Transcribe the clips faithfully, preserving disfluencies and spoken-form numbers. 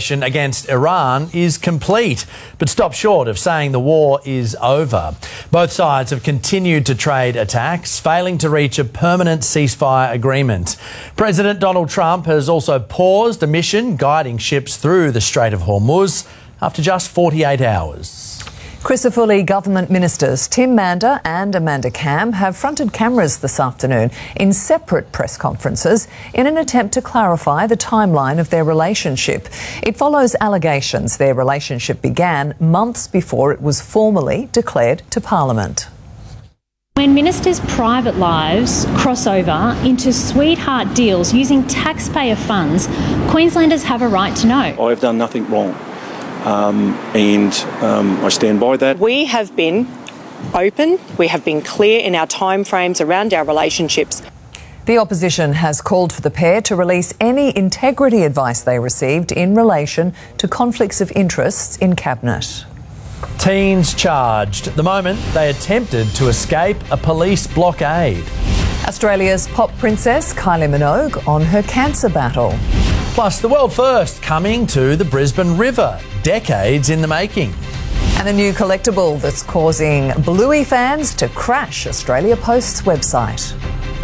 operation against Iran is complete, but stopped short of saying the war is over. Both sides have continued to trade attacks, failing to reach a permanent ceasefire agreement. President Donald Trump has also paused a mission guiding ships through the Strait of Hormuz after just forty-eight hours. Crisafulli government ministers Tim Mander and Amanda Cam have fronted cameras this afternoon in separate press conferences in an attempt to clarify the timeline of their relationship. It follows allegations their relationship began months before it was formally declared to Parliament. When ministers' private lives cross over into sweetheart deals using taxpayer funds, Queenslanders have a right to know. I've done nothing wrong. Um, and um, I stand by that. We have been open, we have been clear in our timeframes around our relationships. The opposition has called for the pair to release any integrity advice they received in relation to conflicts of interests in Cabinet. Teens charged the moment they attempted to escape a police blockade. Australia's pop princess Kylie Minogue on her cancer battle. Plus, the world first coming to the Brisbane River, decades in the making. And a new collectible that's causing Bluey fans to crash Australia Post's website.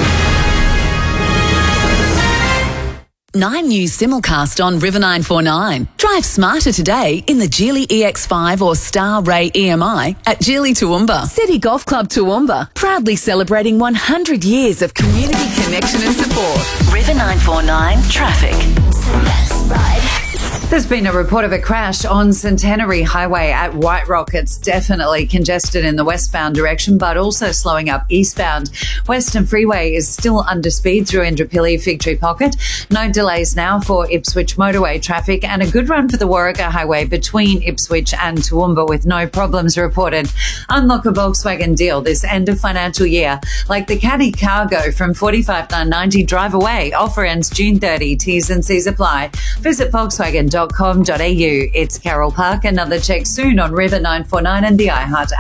Nine News simulcast on River nine four nine. Drive smarter today in the Geely E X five or Star Ray E M I at Geely Toowoomba. City Golf Club Toowoomba, proudly celebrating one hundred years of community connection and support. River nine four nine Traffic. There's been a report of a crash on Centenary Highway at White Rock. It's definitely congested in the westbound direction, but also slowing up eastbound. Western Freeway is still under speed through Indooroopilly Fig Tree Pocket. No delays now for Ipswich motorway traffic, and a good run for the Warragah Highway between Ipswich and Toowoomba with no problems reported. Unlock a Volkswagen deal this end of financial year, like the Caddy Cargo from forty-five thousand nine hundred ninety dollars drive away. Offer ends June thirtieth. T's and C's apply. Visit Volkswagen dot com dot a u. It's Carol Park. Another check soon on River nine four nine and the iHeart app.